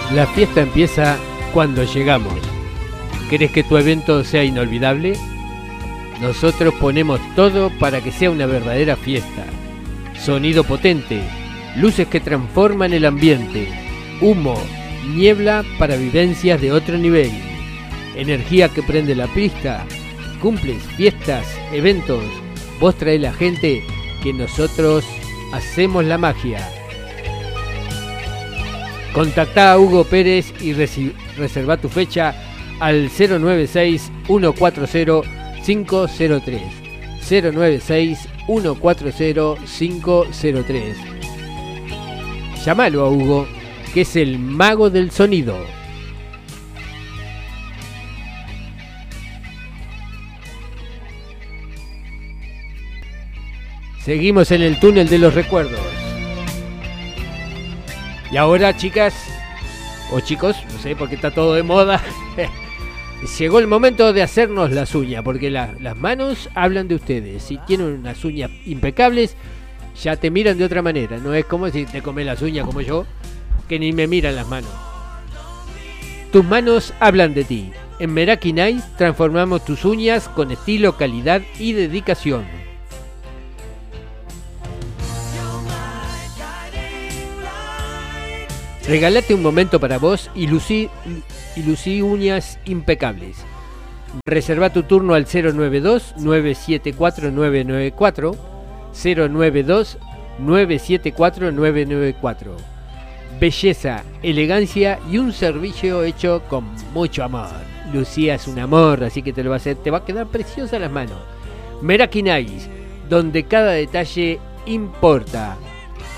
La fiesta empieza cuando llegamos. ¿Querés que tu evento sea inolvidable? Nosotros ponemos todo para que sea una verdadera fiesta. Sonido potente, luces que transforman el ambiente, humo, niebla para vivencias de otro nivel, energía que prende la pista, cumples, fiestas, eventos. Vos trae la gente que nosotros hacemos la magia. Contactá a Hugo Pérez y reserva tu fecha al 096-140-503. 096-140-503. Llámalo a Hugo, que es el mago del sonido. Seguimos en el túnel de los recuerdos. Y ahora, chicas, o chicos, no sé, porque está todo de moda, llegó el momento de hacernos las uñas, porque las manos hablan de ustedes. Si tienen unas uñas impecables, ya te miran de otra manera. No es como si te comes las uñas como yo, que ni me miran las manos. Tus manos hablan de ti. En Meraki Nice transformamos tus uñas con estilo, calidad y dedicación. Regálate un momento para vos y lucí uñas impecables. Reserva tu turno al 092-974-994, 092-974-994. Belleza, elegancia y un servicio hecho con mucho amor. Lucía es un amor, así que te lo va a hacer, te va a quedar preciosa las manos. Meraki Nice, donde cada detalle importa.